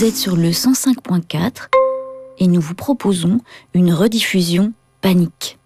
Vous êtes sur le 105.4 et nous vous proposons une rediffusion Panique.